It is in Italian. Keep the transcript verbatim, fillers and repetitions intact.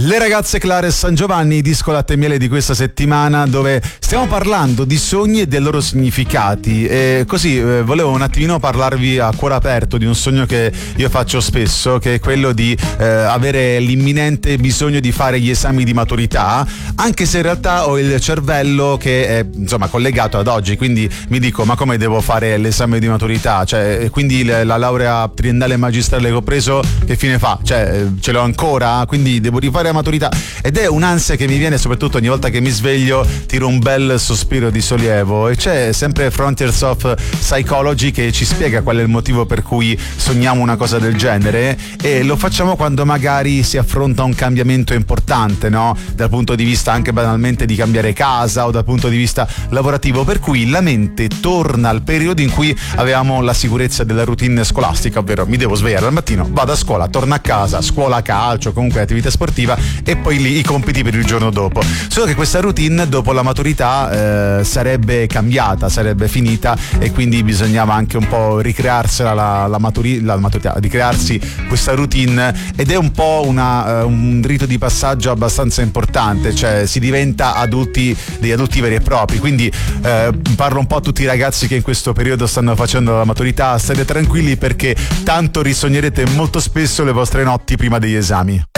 Le ragazze Clara e San Giovanni, disco latte e miele di questa settimana, dove stiamo parlando di sogni e dei loro significati. E così eh, volevo un attimino parlarvi a cuore aperto di un sogno che io faccio spesso, che è quello di eh, avere l'imminente bisogno di fare gli esami di maturità, anche se in realtà ho il cervello che è insomma collegato ad oggi, quindi mi dico: ma come devo fare l'esame di maturità? Cioè, quindi la, la laurea triennale e magistrale che ho preso, che fine fa? Cioè, ce l'ho ancora? Quindi devo rifare la maturità, ed è un'ansia che mi viene soprattutto ogni volta che mi sveglio, tiro un bel sospiro di sollievo. E c'è sempre Frontiers of Psychology che ci spiega qual è il motivo per cui sogniamo una cosa del genere, e lo facciamo quando magari si affronta un cambiamento importante, no? Dal punto di vista anche banalmente di cambiare casa o dal punto di vista lavorativo, per cui la mente torna al periodo in cui avevamo la sicurezza della routine scolastica, ovvero mi devo svegliare al mattino, vado a scuola, torno a casa, scuola, calcio, comunque attività sportiva, e poi lì i compiti per il giorno dopo. Solo che questa routine dopo la maturità eh, sarebbe cambiata, sarebbe finita, e quindi bisognava anche un po' ricrearsela la, la, maturi- la maturità, ricrearsi questa routine, ed è un po' una, uh, un rito di passaggio abbastanza importante, cioè si diventa adulti, degli adulti veri e propri. Quindi eh, parlo un po' a tutti i ragazzi che in questo periodo stanno facendo la maturità: state tranquilli, perché tanto risognerete molto spesso le vostre notti prima degli esami.